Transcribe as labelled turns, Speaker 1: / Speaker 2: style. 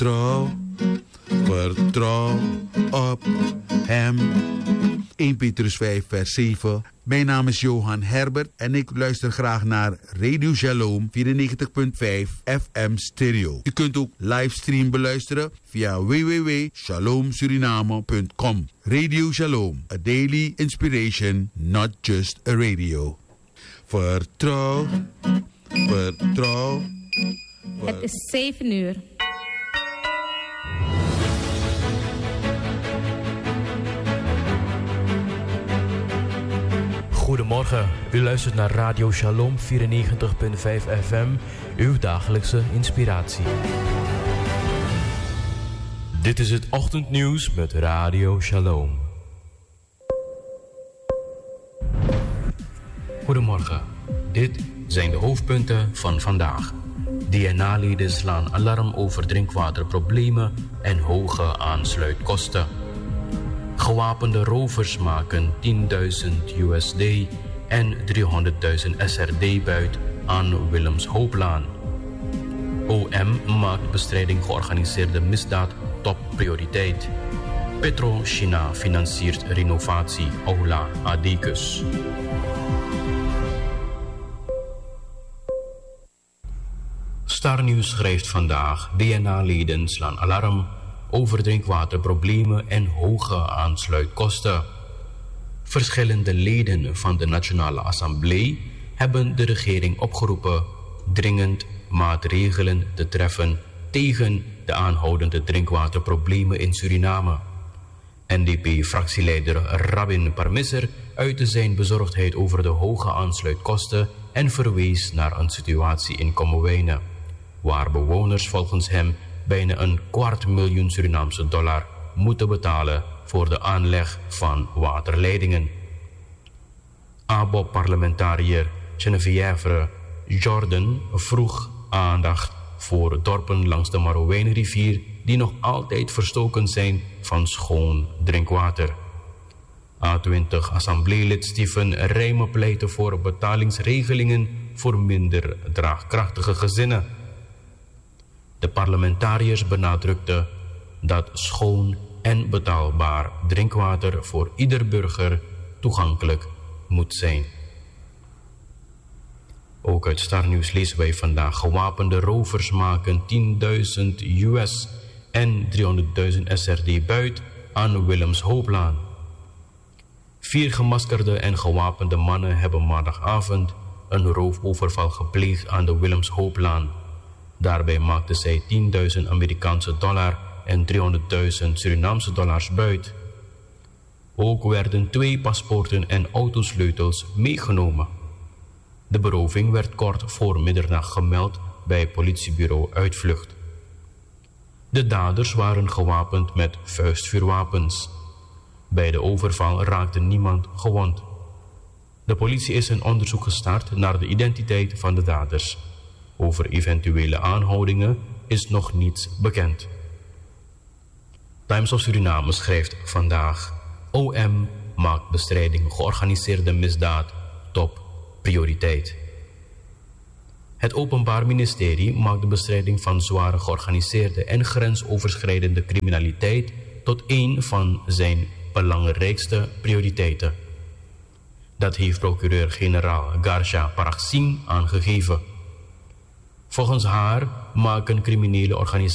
Speaker 1: vertrouw op hem. 1 Petrus 5 vers 7. Mijn naam is Johan Herbert en ik luister graag naar Radio Shalom 94.5 FM stereo. U kunt ook livestream beluisteren via www.shalomsuriname.com. Radio Shalom, a daily inspiration, not just a radio. Vertrouw.
Speaker 2: Het is 7 uur.
Speaker 3: Goedemorgen, u luistert naar Radio Shalom 94.5 FM, uw dagelijkse inspiratie. Dit is het ochtendnieuws met Radio Shalom. Goedemorgen, dit zijn de hoofdpunten van vandaag. DNA-leden slaan alarm over drinkwaterproblemen en hoge aansluitkosten. Gewapende rovers maken 10.000 USD en 300.000 SRD buit aan Willemshooplaan. OM maakt bestrijding georganiseerde misdaad topprioriteit. PetroChina financiert renovatie Aula Adecus. Starnieuws schrijft vandaag: DNA-leden slaan alarm over drinkwaterproblemen en hoge aansluitkosten. Verschillende leden van de Nationale Assemblée hebben de regering opgeroepen dringend maatregelen te treffen tegen de aanhoudende drinkwaterproblemen in Suriname. NDP-fractieleider Rabin Parmisser uitte zijn bezorgdheid over de hoge aansluitkosten en verwees naar een situatie in Kommerwijnen, waar bewoners volgens hem bijna $250.000 Surinaamse dollar moeten betalen voor de aanleg van waterleidingen. ABOP-parlementariër Geneviève Jordan vroeg aandacht voor dorpen langs de Marowijnenrivier die nog altijd verstoken zijn van schoon drinkwater. A20-assembleelid Steven Rijmen pleitte voor betalingsregelingen voor minder draagkrachtige gezinnen. De parlementariërs benadrukten dat schoon en betaalbaar drinkwater voor ieder burger toegankelijk moet zijn. Ook uit Starnieuws lezen wij vandaag: gewapende rovers maken 10.000 US en 300.000 SRD buit aan Willemshooplaan. 4 gemaskerde en gewapende mannen hebben maandagavond een roofoverval gepleegd aan de Willemshooplaan. Daarbij maakten zij $10.000 Amerikaanse dollar en 300.000 Surinaamse dollars buit. Ook werden 2 paspoorten en autosleutels meegenomen. De beroving werd kort voor middernacht gemeld bij politiebureau Uitvlucht. De daders waren gewapend met vuistvuurwapens. Bij de overval raakte niemand gewond. De politie is een onderzoek gestart naar de identiteit van de daders. Over eventuele aanhoudingen is nog niets bekend. Times of Suriname schrijft vandaag: OM maakt bestrijding georganiseerde misdaad top prioriteit. Het Openbaar Ministerie maakt de bestrijding van zware georganiseerde en grensoverschrijdende criminaliteit tot een van zijn belangrijkste prioriteiten. Dat heeft procureur-generaal Garsha Paraksingh aangegeven. Volgens haar maken criminele organisaties